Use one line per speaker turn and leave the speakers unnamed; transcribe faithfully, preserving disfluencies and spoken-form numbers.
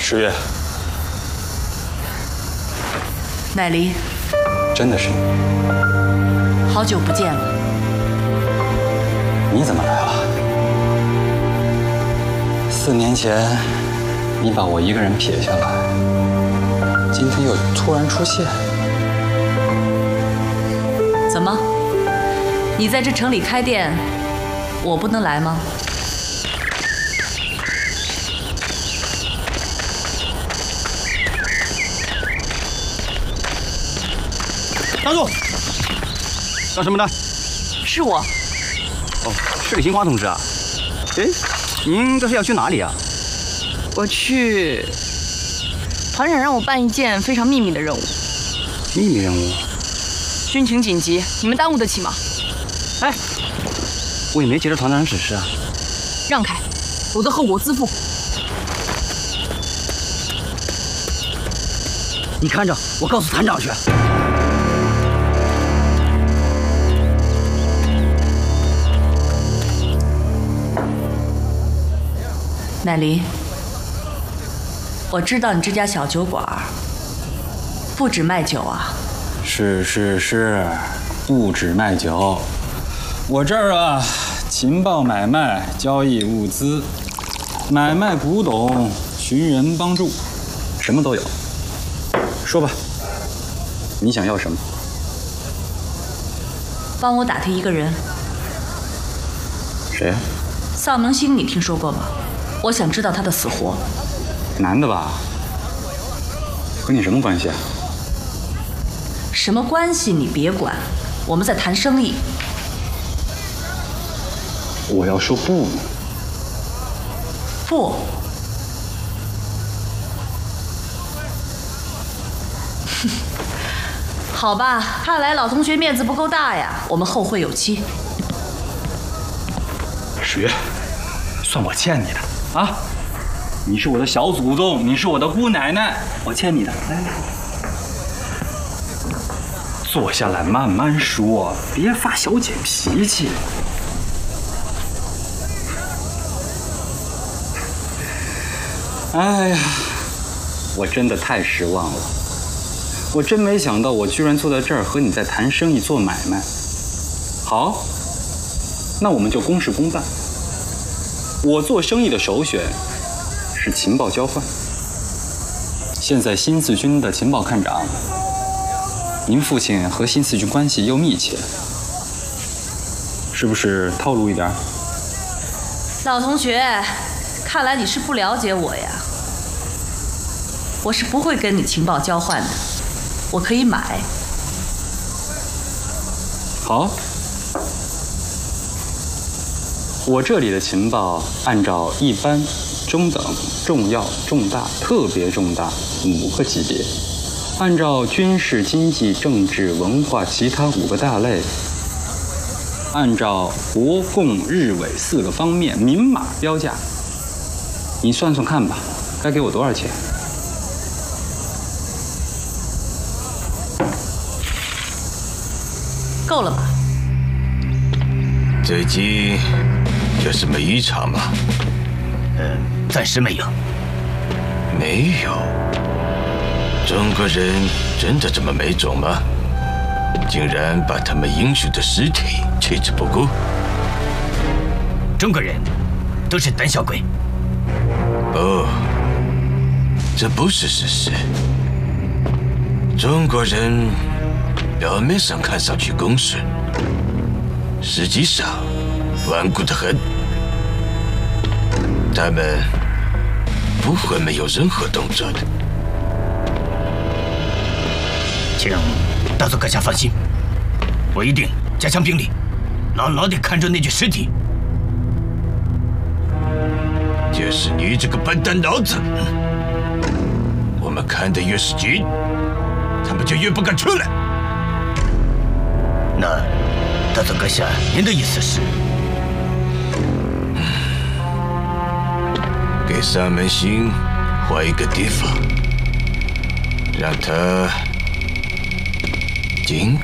十月，
乃离，
真的是你。
好久不见了。
你怎么来了？四年前，你把我一个人撇下来，今天又突然出现。
怎么？你在这城里开店，我不能来吗？
站住！干什么呢？
是我。
哦，是个新华同志啊。哎，您这是要去哪里啊？
我去。团长让我办一件非常秘密的任务。
秘密任务？
军情紧急，你们耽误得起吗？
哎，我也没接着团长指示啊。
让开，否则后果自负。
你看着，我告诉团长去。
乃离，我知道你这家小酒馆不止卖酒啊。
是是是，不止卖酒，我这儿啊，情报买卖、交易物资、买卖古董、寻人帮助，什么都有。说吧，你想要什么？
帮我打听一个人。
谁？
丧能星，你听说过吗？我想知道他的死活。
男的吧？和你什么关系啊？
什么关系你别管，我们在谈生意。
我要说不呢。
不。好吧，看来老同学面子不够大呀，我们后会有期。
十月，算我欠你的啊！你是我的小祖宗，你是我的姑奶奶，我欠你的。来来，坐下来慢慢说，别发小姐脾气。哎呀，我真的太失望了。我真没想到，我居然坐在这儿和你在谈生意做买卖。好，那我们就公事公办。我做生意的首选是情报交换。现在新四军的情报看长，您父亲和新四军关系又密切，是不是透露一点？
老同学，看来你是不了解我呀。我是不会跟你情报交换的。我可以买。
好，我这里的情报按照一般、中等、重要、重大、特别重大五个级别，按照军事、经济、政治、文化其他五个大类，按照国共日伪四个方面明码标价。你算算看吧，该给我多少钱？
够了吧？
最近有什么异常吗？
呃，暂时没有。
没有。中国人真的这么没种吗？竟然把他们英雄的尸体弃之不顾？
中国人都是胆小鬼。
不，这不是事实。中国人表面上看上去恭顺，实际上顽固得很。他们不会没有任何动作的。
请大佐阁下放心，我一定加强兵力，牢牢地看着那具尸体。
就是你这个笨蛋脑子，我们看得越是紧，他们就越不敢出来。
那大佐阁下，您的意思是？
给三门星换一个地方，让他尽